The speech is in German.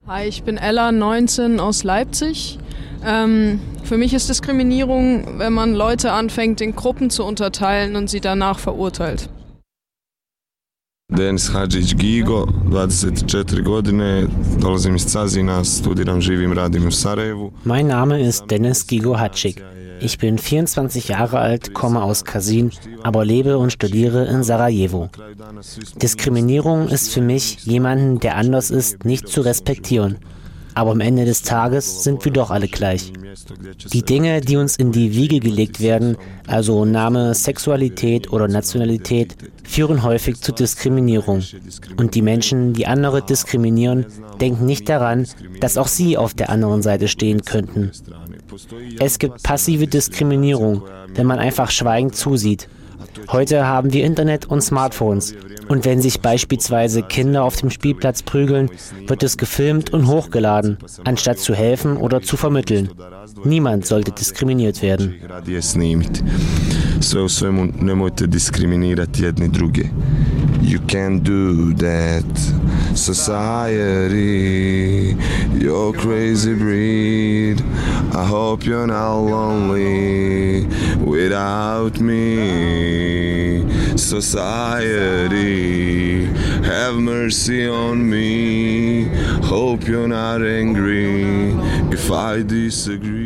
Hi, ich bin Ella, 19, aus Leipzig. Für mich ist Diskriminierung, wenn man Leute anfängt, in Gruppen zu unterteilen und sie danach verurteilt. Denis Hadžić Gigo, 24 godine, dolazim iz Cazina, studiram, živim, radim u Sarajevu. Mein Name ist Denis Gigo Hadžić. Ich bin 24 Jahre alt, komme aus Kasin, aber lebe und studiere in Sarajevo. Diskriminierung ist für mich, jemanden, der anders ist, nicht zu respektieren. Aber am Ende des Tages sind wir doch alle gleich. Die Dinge, die uns in die Wiege gelegt werden, also Name, Sexualität oder Nationalität, führen häufig zu Diskriminierung. Und die Menschen, die andere diskriminieren, denken nicht daran, dass auch sie auf der anderen Seite stehen könnten. Es gibt passive Diskriminierung, wenn man einfach schweigend zusieht. Heute haben wir Internet und Smartphones. Und wenn sich beispielsweise Kinder auf dem Spielplatz prügeln, wird es gefilmt und hochgeladen, anstatt zu helfen oder zu vermitteln. Niemand sollte diskriminiert werden. Sve u svemu, nemojte diskriminirati jedni druge. You can't do that. Society, you're crazy breed. I hope you're not lonely without me. Society, have mercy on me. Hope you're not angry if I disagree.